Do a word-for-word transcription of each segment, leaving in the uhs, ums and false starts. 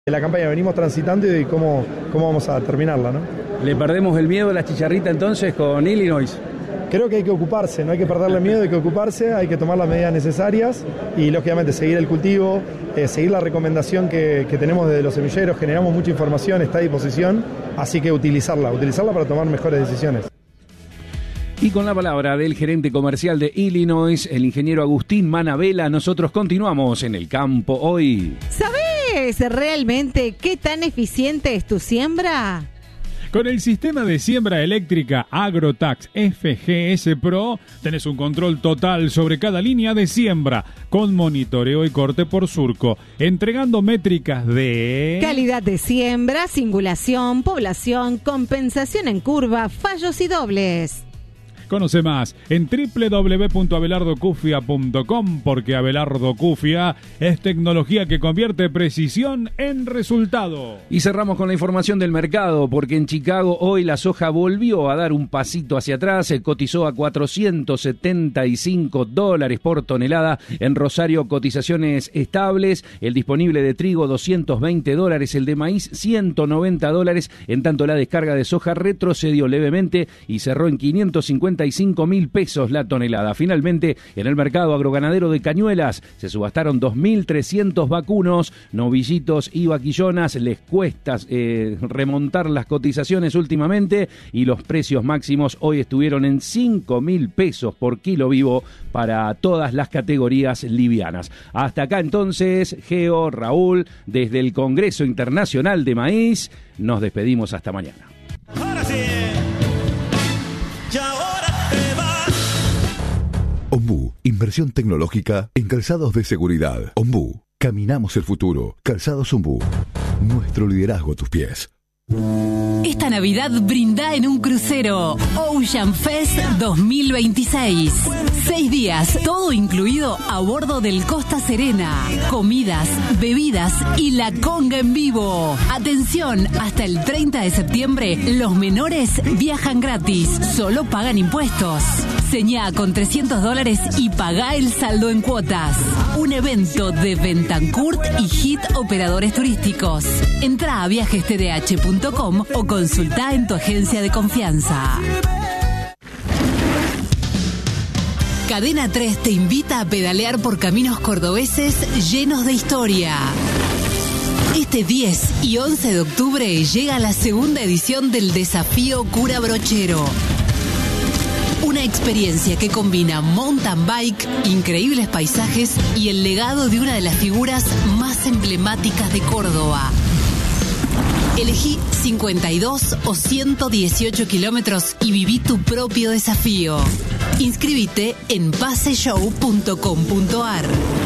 La campaña venimos transitando y cómo, cómo vamos a terminarla, ¿no? ¿Le perdemos el miedo a la chicharrita entonces con Illinois? Creo que hay que ocuparse, no hay que perderle miedo, hay que ocuparse, hay que tomar las medidas necesarias y lógicamente seguir el cultivo, eh, seguir la recomendación que, que tenemos desde los semilleros, generamos mucha información, está a disposición, así que utilizarla, utilizarla para tomar mejores decisiones. Y con la palabra del gerente comercial de Illinois, el ingeniero Agustín Manabela, nosotros continuamos en el campo hoy. ¿Sabes realmente qué tan eficiente es tu siembra? Con el sistema de siembra eléctrica Agrotax F G S Pro, tenés un control total sobre cada línea de siembra, con monitoreo y corte por surco, entregando métricas de... calidad de siembra, singulación, población, compensación en curva, fallos y dobles. Conoce más en doble u doble u doble u punto abelardo cufia punto com porque Abelardo Cufia es tecnología que convierte precisión en resultado. Y cerramos con la información del mercado porque en Chicago hoy la soja volvió a dar un pasito hacia atrás, se cotizó a cuatrocientos setenta y cinco dólares por tonelada, en Rosario cotizaciones estables, el disponible de trigo doscientos veinte dólares, el de maíz ciento noventa dólares, en tanto la descarga de soja retrocedió levemente y cerró en quinientos cincuenta y cinco mil pesos la tonelada. Finalmente, en el mercado agroganadero de Cañuelas se subastaron dos mil trescientos vacunos, novillitos y vaquillonas. Les cuesta eh, remontar las cotizaciones últimamente y los precios máximos hoy estuvieron en cinco mil pesos por kilo vivo para todas las categorías livianas. Hasta acá entonces, Geo, Raúl, desde el Congreso Internacional de Maíz, nos despedimos hasta mañana. Ahora sí. Ombú, inversión tecnológica en calzados de seguridad. Ombú, caminamos el futuro. Calzados Ombú, nuestro liderazgo a tus pies. Esta Navidad brinda en un crucero Ocean Fest dos mil veintiséis. Seis días, todo incluido a bordo del Costa Serena. Comidas, bebidas y la conga en vivo. Atención, hasta el treinta de septiembre los menores viajan gratis, solo pagan impuestos. Señá con trescientos dólares y pagá el saldo en cuotas. Un evento de Bentancourt y Hit Operadores Turísticos. Entrá a viajes t d h punto com o consultá en tu agencia de confianza. Cadena tres te invita a pedalear por caminos cordobeses llenos de historia. Este diez y once de octubre llega la segunda edición del Desafío Cura Brochero. Una experiencia que combina mountain bike, increíbles paisajes y el legado de una de las figuras más emblemáticas de Córdoba. Elegí cincuenta y dos o ciento dieciocho kilómetros y viví tu propio desafío. Inscríbete en paseshow punto com punto a r.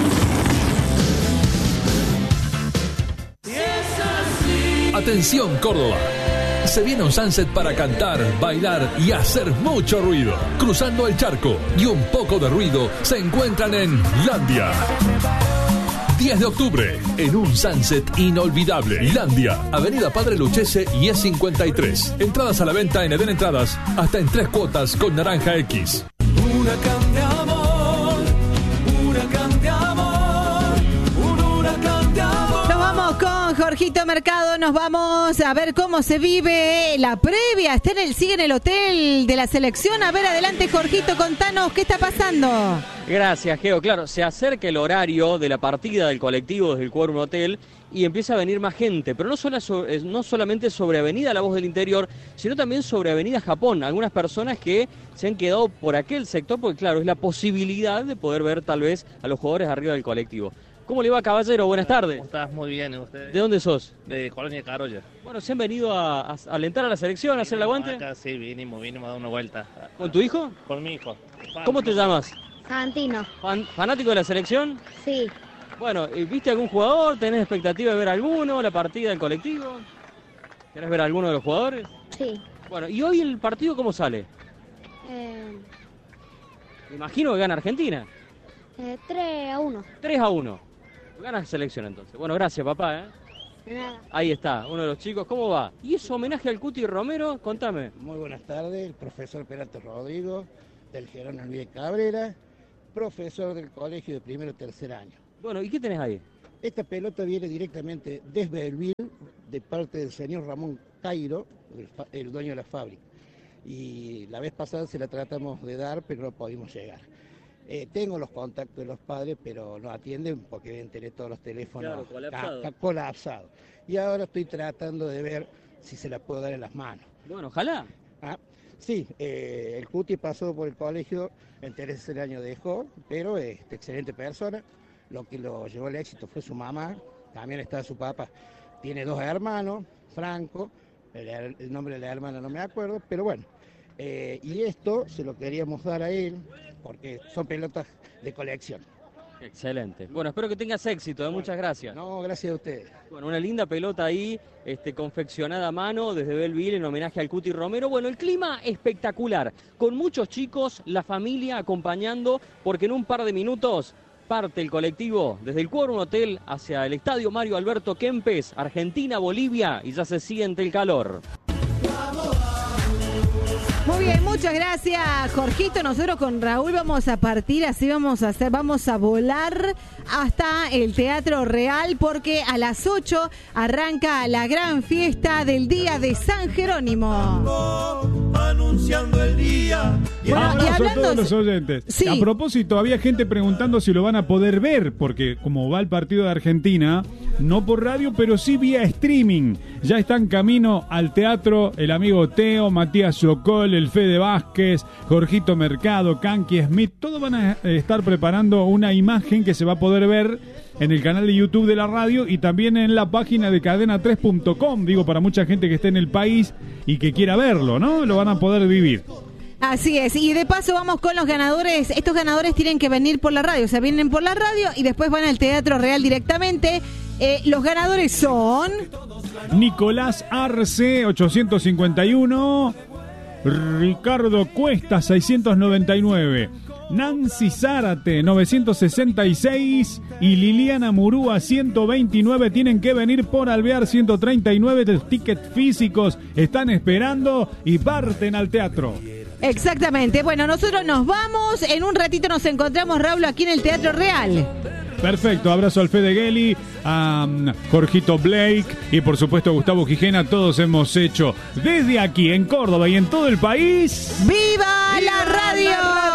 Atención Córdoba. Se viene un sunset para cantar, bailar y hacer mucho ruido. Cruzando el charco y un poco de ruido se encuentran en Landia. diez de octubre, en un sunset inolvidable. Landia, Avenida Padre Lucchese y E cincuenta y tres. Entradas a la venta en Eden Entradas, hasta en tres cuotas con Naranja X. Huracán de amor, huracán de amor, un huracán de amor. Nos vamos con Jorgito Mercado, nos vamos a ver cómo se vive la previa. Está en el, sigue en el hotel de la selección. A ver, adelante Jorgito, contanos qué está pasando. Gracias, Geo. Claro, se acerca el horario de la partida del colectivo desde el Quórum Hotel y empieza a venir más gente, pero no, solo sobre, no solamente sobre Avenida La Voz del Interior, sino también sobre Avenida Japón. Algunas personas que se han quedado por aquel sector, porque claro, es la posibilidad de poder ver tal vez a los jugadores arriba del colectivo. ¿Cómo le va, caballero? Buenas tardes. ¿Cómo estás? Muy bien, ¿y ustedes? ¿De dónde sos? De Colonia de Carolla. Bueno, ¿se han venido a, a alentar a la selección, a hacer el aguante? Acá, sí, vinimos, vinimos a dar una vuelta. ¿Con tu hijo? Con mi hijo. ¿Cómo te llamas? Santino. Fan, ¿Fanático de la selección? Sí. Bueno, ¿viste algún jugador? ¿Tenés expectativa de ver alguno? ¿La partida del colectivo? ¿Querés ver a alguno de los jugadores? Sí. Bueno, ¿y hoy el partido cómo sale? Eh, Me imagino que gana Argentina. eh, tres a uno. tres a uno. Gana la selección entonces. Bueno, gracias papá, ¿eh? De nada. Ahí está, uno de los chicos. ¿Cómo va? ¿Y ese homenaje al Cuti Romero? Contame. Muy buenas tardes, el profesor Perato Rodrigo, del Gerón Luis Cabrera, profesor del colegio de primero y tercer año. Bueno, ¿y qué tenés ahí? Esta pelota viene directamente desde Belleville, de parte del señor Ramón Cairo, el, fa- el dueño de la fábrica. Y la vez pasada se la tratamos de dar, pero no pudimos llegar. Eh, tengo los contactos de los padres, pero no atienden porque deben tener todos los teléfonos Claro, colapsado. ca- ca- colapsados. Y ahora estoy tratando de ver si se la puedo dar en las manos. Bueno, ojalá. Ah, sí, eh, el Cuti pasó por el colegio, en tercer año dejó, pero es este, excelente persona. Lo que lo llevó al éxito fue su mamá, también está su papá. Tiene dos hermanos, Franco, el, her- el nombre de la hermana no me acuerdo, pero bueno. Eh, y esto se lo queríamos dar a él, porque son pelotas de colección. Excelente. Bueno, espero que tengas éxito, ¿eh? Muchas gracias. No, gracias a ustedes. Bueno, una linda pelota ahí, este, confeccionada a mano desde Belleville en homenaje al Cuti Romero. Bueno, el clima espectacular, con muchos chicos, la familia acompañando, porque en un par de minutos parte el colectivo desde el Quórum Hotel hacia el Estadio Mario Alberto Kempes, Argentina, Bolivia, y ya se siente el calor. Muy bien, muchas gracias, Jorgito. Nosotros con Raúl vamos a partir, así vamos a hacer, vamos a volar hasta el Teatro Real, porque a las ocho arranca la gran fiesta del Día de San Jerónimo. Anunciando el día. Bueno, y Abrazo a hablando- todos los oyentes. Sí. A propósito, había gente preguntando si lo van a poder ver, porque como va el partido de Argentina, no por radio, pero sí vía streaming. Ya está en camino al teatro el amigo Teo, Matías Sokol, el Fede Vázquez, Jorgito Mercado, Kanki Smith. Todos van a eh, estar preparando una imagen que se va a poder ver en el canal de YouTube de la radio y también en la página de cadena tres punto com. Digo, para mucha gente que esté en el país y que quiera verlo, ¿no? Lo van a poder vivir. Así es, y de paso vamos con los ganadores. Estos ganadores tienen que venir por la radio, o sea, vienen por la radio y después van al Teatro Real directamente. Eh, los ganadores son... Nicolás Arce, ochocientos cincuenta y uno. Ricardo Cuesta, seiscientos noventa y nueve. Nancy Zárate, novecientos sesenta y seis. Y Liliana Murúa, ciento veintinueve. Tienen que venir por Alvear, ciento treinta y nueve. Los tickets físicos están esperando y parten al teatro. Exactamente. Bueno, nosotros nos vamos. En un ratito nos encontramos, Raúl, aquí en el Teatro Real. Perfecto, abrazo al Fede Gelli, a um, Jorgito Blake y por supuesto a Gustavo Gijena. Todos hemos hecho desde aquí en Córdoba y en todo el país. ¡Viva la radio!